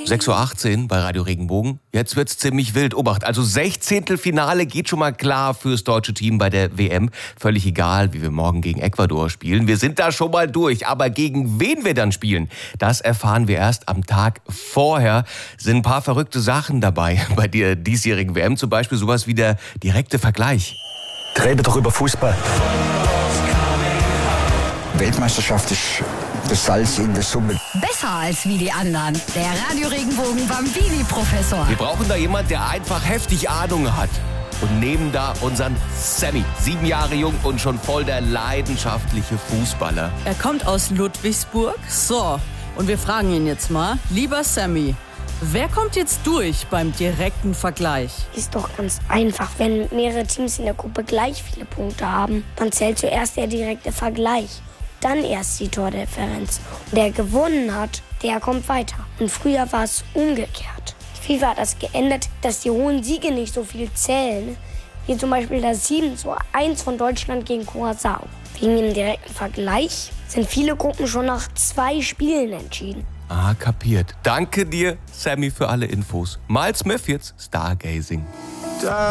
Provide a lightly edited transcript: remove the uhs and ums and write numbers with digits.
6:18 Uhr bei Radio Regenbogen. Jetzt wird's ziemlich wild. Obacht, also 16. geht schon mal klar fürs deutsche Team bei der WM. Völlig egal, wie wir morgen gegen Ecuador spielen. Wir sind da schon mal durch. Aber gegen wen wir dann spielen, das erfahren wir erst am Tag vorher. Sind ein paar verrückte Sachen dabei bei der diesjährigen WM. Zum Beispiel sowas wie der direkte Vergleich. Rede doch über Fußball. Weltmeisterschaft ist das Salz in der Suppe. Besser als wie die anderen. Der Radio Regenbogen Bambini-Professor. Wir brauchen da jemanden, der einfach heftig Ahnung hat. Und nehmen da unseren Sammy. 7 Jahre jung und schon voll der leidenschaftliche Fußballer. Er kommt aus Ludwigsburg. So, und wir fragen ihn jetzt mal. Lieber Sammy, wer kommt jetzt durch beim direkten Vergleich? Ist doch ganz einfach. Wenn mehrere Teams in der Gruppe gleich viele Punkte haben, dann zählt zuerst der direkte Vergleich. Dann erst die Tordifferenz. Und der gewonnen hat, der kommt weiter. Und früher war es umgekehrt. FIFA hat das geändert, dass die hohen Siege nicht so viel zählen. Wie zum Beispiel das 7:1 von Deutschland gegen Curaçao. Wegen dem direkten Vergleich sind viele Gruppen schon nach 2 Spielen entschieden. Ah, kapiert. Danke dir, Sammy, für alle Infos. Mal Smith jetzt, Stargazing.